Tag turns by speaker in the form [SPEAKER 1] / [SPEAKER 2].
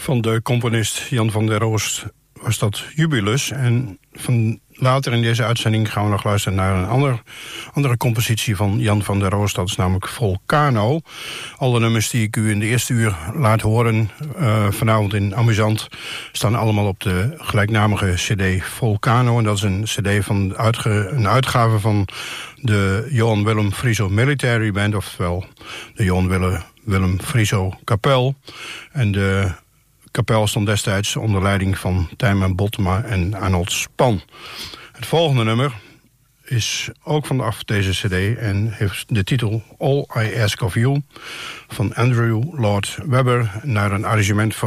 [SPEAKER 1] Van de componist Jan van der Roos was dat Jubilus. En later in deze uitzending gaan we nog luisteren naar een andere compositie van Jan van der Roos. Dat is namelijk Volcano. Alle nummers die ik u in de eerste uur laat horen vanavond in Amusant staan allemaal op de gelijknamige cd Volcano. En dat is een cd van een uitgave van de Johan Willem Frieso Military Band, oftewel de Johan Willem Frieso Kapel. En de kapel stond destijds onder leiding van Tijmen Bottema en Arnold Span. Het volgende nummer is ook vanaf deze cd en heeft de titel All I Ask of You van Andrew Lloyd Webber naar een arrangement van